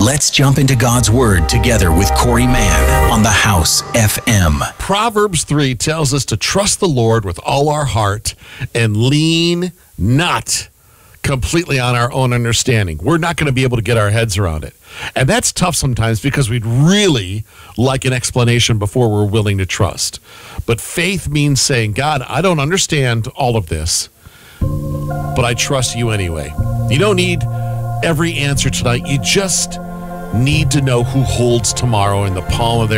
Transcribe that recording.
Let's jump into God's Word together with Corey Mann on the House FM. Proverbs 3 tells us to trust the Lord with all our heart and lean not completely on our own understanding. We're not going to be able to get our heads around it. And that's tough sometimes because we'd really like an explanation before we're willing to trust. But faith means saying, God, I don't understand all of this, but I trust you anyway. You don't need every answer tonight. You just need to know who holds tomorrow in the palm of their